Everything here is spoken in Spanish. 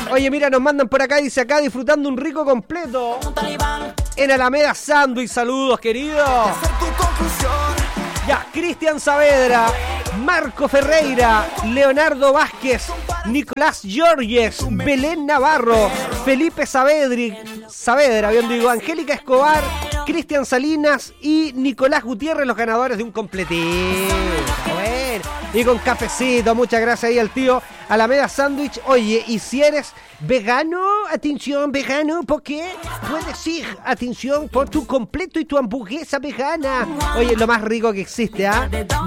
Oye, mira, nos mandan por acá, dice acá, disfrutando un rico completo en Alameda Sándwich. Saludos, queridos. Ya, Cristian Saavedra, Marco Ferreira, Leonardo Vázquez, Nicolás Giorges, Belén Navarro, Felipe Saavedra, bien digo, Angélica Escobar, Cristian Salinas y Nicolás Gutiérrez, los ganadores de un completito. Bueno, y con cafecito, muchas gracias ahí al tío Alameda Sándwich. Oye, y si eres vegano, atención, vegano, porque puedes ir, atención, por tu completo y tu hamburguesa vegana. Oye, lo más rico que existe, ¿ah?